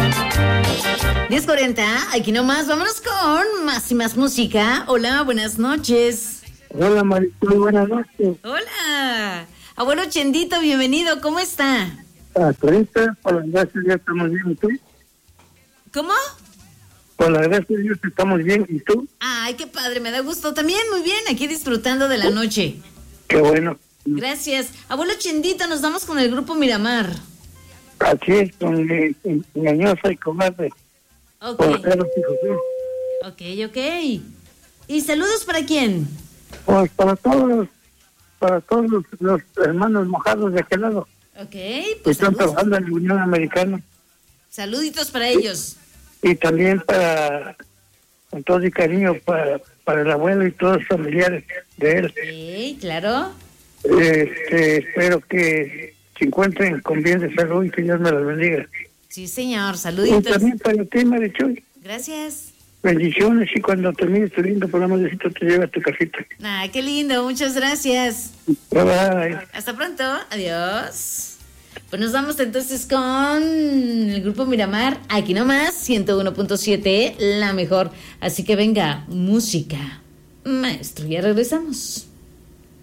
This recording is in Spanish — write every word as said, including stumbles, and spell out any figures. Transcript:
diez cuarenta, aquí nomás, vámonos con más y más música. Hola, buenas noches. Hola, Marisol, buenas noches. Hola, abuelo Chendito, bienvenido, ¿cómo está? A treinta, por las gracias de Dios estamos bien, ¿y tú? ¿Cómo? Por las gracias de Dios estamos bien, ¿y tú? Ay, qué padre, me da gusto. También muy bien, aquí disfrutando de la noche. Qué bueno. Gracias. Abuelo Chendito, nos vamos con el grupo Miramar. Así es, con mi engañosa y cobarde. Ok. Por Carlos y José. Ok, ok. ¿Y saludos para quién? Pues para todos, para todos los, los hermanos mojados de aquel lado. Ok, Que pues están saludos. trabajando en la Unión Americana. Saluditos para ellos. Y también para, con todo y cariño, para, para el abuelo y todos los familiares de él. Ok, claro. Este, espero que se encuentren con bien de salud y que Dios me los bendiga. Sí, señor, Y saluditos. también para ti, Marichuy. Gracias. Bendiciones, y cuando termines tu lindo programa, Diosito te lleva a tu casita. Ah, qué lindo, muchas gracias. Bye bye. Hasta pronto, adiós. Pues nos vamos entonces con el grupo Miramar, aquí nomás, ciento uno punto siete, la mejor. Así que venga, música. Maestro, ya regresamos.